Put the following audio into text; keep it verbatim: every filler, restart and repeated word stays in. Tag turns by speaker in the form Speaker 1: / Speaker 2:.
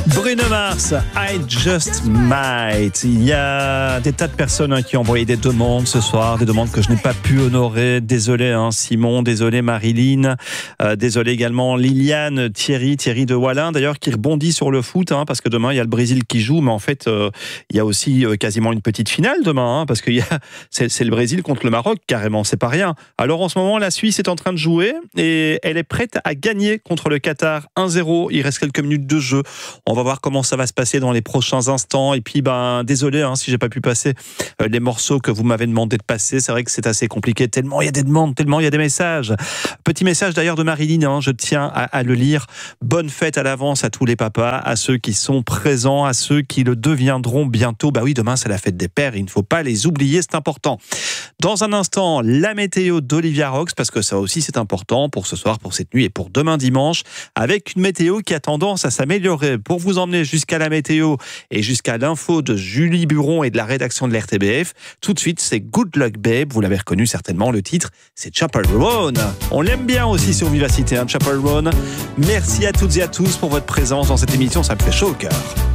Speaker 1: Bruno Mars, I Just Might. Il y a des tas de personnes hein, qui ont envoyé des demandes ce soir, des demandes que je n'ai pas pu honorer. Désolé hein, Simon, désolé Marilyn, euh, désolé également Liliane, Thierry, Thierry de Wallin d'ailleurs qui rebondit sur le foot hein, parce que demain il y a le Brésil qui joue, mais en fait euh, il y a aussi euh, quasiment une petite finale demain hein, parce que y a, c'est, c'est le Brésil contre le Maroc carrément, c'est pas rien. Alors en ce moment la Suisse est en train de jouer et elle est prête à gagner contre le Qatar un zéro. Il reste quelques minutes de jeu. On va voir comment ça va se passer dans les prochains instants. Et puis, ben, désolé hein, si j'ai pas pu passer euh, les morceaux que vous m'avez demandé de passer. C'est vrai que c'est assez compliqué. Tellement il y a des demandes, tellement il y a des messages. Petit message d'ailleurs de Marilyn. Hein, je tiens à, à le lire. Bonne fête à l'avance à tous les papas, à ceux qui sont présents, à ceux qui le deviendront bientôt. Bah oui, demain c'est la fête des pères. Il ne faut pas les oublier, c'est important. Dans un instant, la météo d'Olivia Rox, parce que ça aussi c'est important pour ce soir, pour cette nuit et pour demain dimanche, avec une météo qui a tendance à s'améliorer. Pour vous emmener jusqu'à la météo et jusqu'à l'info de Julie Buron et de la rédaction de l'R T B F, tout de suite c'est Good Luck Babe, vous l'avez reconnu certainement, le titre c'est Chappell Roan. On l'aime bien aussi sur Vivacité, hein, Chappell Roan. Merci à toutes et à tous pour votre présence dans cette émission, ça me fait chaud au cœur.